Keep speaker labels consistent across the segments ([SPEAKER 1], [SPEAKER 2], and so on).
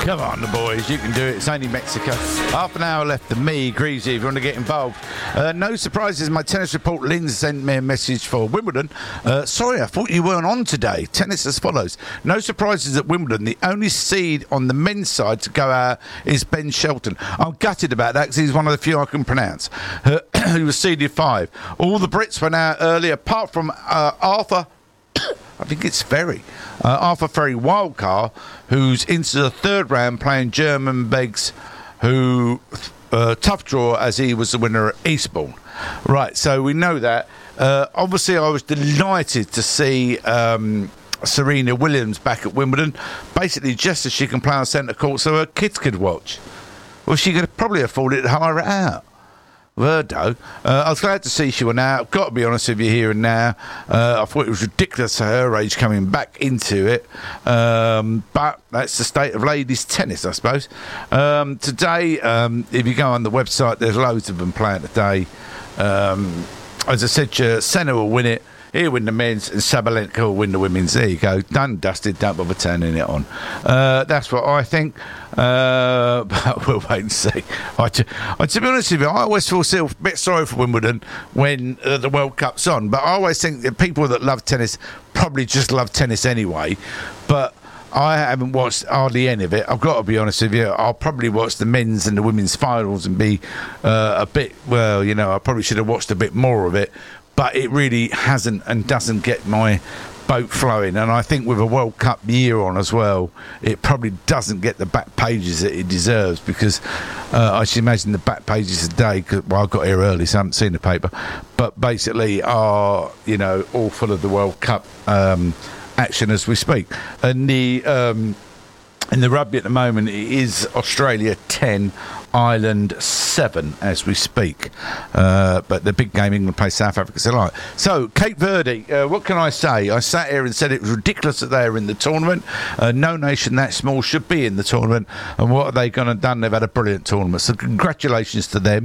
[SPEAKER 1] Come on, the boys, you can do it. It's only Mexico. Half an hour left to me, Greasy, if you want to get involved. No surprises. My tennis report, Lynn sent me a message for Wimbledon. Sorry, I thought you weren't on today. Tennis as follows. No surprises at Wimbledon. The only seed on the men's side to go out is Ben Shelton. I'm gutted about that because he's one of the few I can pronounce. He was seeded 5. All the Brits went out early, apart from Arthur... I think it's Ferry. Arthur Ferry Wildcard, who's into the third round playing German Beggs, who tough draw as he was the winner at Eastbourne. Right, so we know that. Obviously, I was delighted to see Serena Williams back at Wimbledon, basically just as she can play on centre court so her kids could watch. Well, she could probably afford it to hire it out. Verdo. I was glad to see she went out. Got to be honest with you here and now. I thought it was ridiculous at her age coming back into it. But that's the state of ladies' tennis, I suppose. Today, if you go on the website, there's loads of them playing today. As I said, Senna will win it. He'll win the men's and Sabalenka will win the women's. There you go. Done, dusted. Don't bother turning it on. That's what I think. But we'll wait and see. To be honest with you, I always feel a bit sorry for Wimbledon when the World Cup's on. But I always think that people that love tennis probably just love tennis anyway. But I haven't watched hardly any of it. I've got to be honest with you. I'll probably watch the men's and the women's finals and be a bit, well, you know, I probably should have watched a bit more of it. But it really hasn't and doesn't get my boat flowing. And I think with a World Cup year on as well, it probably doesn't get the back pages that it deserves, because I should imagine the back pages today, well, I got here early, so I haven't seen the paper, but basically are, you know, all full of the World Cup action as we speak. And in the rugby at the moment, it is Australia 10, Ireland 7 as we speak. But the big game, England plays South Africa tonight. So, Cape Verde, what can I say? I sat here and said it was ridiculous that they are in the tournament. No nation that small should be in the tournament. And what are they going to do? They've had a brilliant tournament. So, congratulations to them.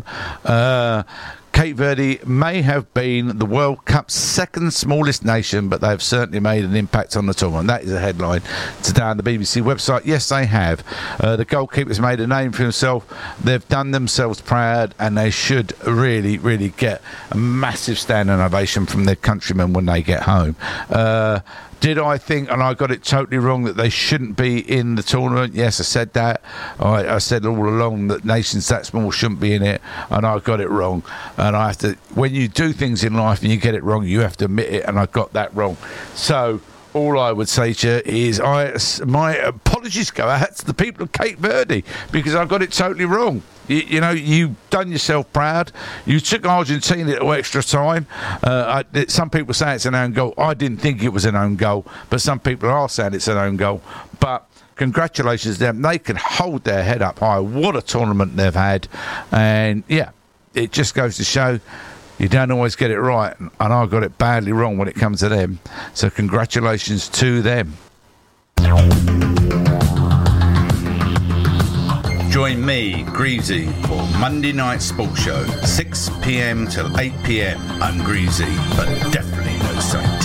[SPEAKER 1] Cape Verde may have been the World Cup's second smallest nation, but they've certainly made an impact on the tournament. That is a headline today on the BBC website. Yes, they have. The goalkeeper's made a name for himself. They've done themselves proud, and they should really, really get a massive standing ovation from their countrymen when they get home. Did I think, and I got it totally wrong, that they shouldn't be in the tournament? Yes, I said that. I said all along that nations that small shouldn't be in it, and I got it wrong. And I have to, when you do things in life and you get it wrong, you have to admit it, and I got that wrong. So all I would say to you is my apologies go out to the people of Cape Verde, because I got it totally wrong. You know, you've done yourself proud. You took Argentina to extra time. Some people say it's an own goal. I didn't think it was an own goal, but some people are saying it's an own goal. But congratulations to them. They can hold their head up high. What a tournament they've had. And, yeah, it just goes to show you don't always get it right. And I got it badly wrong when it comes to them. So congratulations to them. Join me, Greasy, for Monday Night Sports Show, 6 p.m. till 8 p.m. I'm Greasy, but definitely no saint.